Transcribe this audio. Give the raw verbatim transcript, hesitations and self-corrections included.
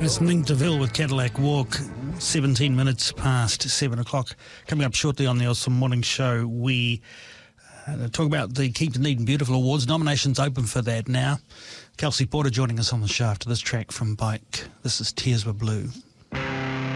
It's Ming DeVille with Cadillac Walk, seventeen minutes past seven o'clock. Coming up shortly on the Awesome Morning Show, we uh, talk about the Keep Dunedin Beautiful Awards. Nominations open for that now. Kelsey Porter joining us on the show after this track from Bike. This is Tears Were Blue.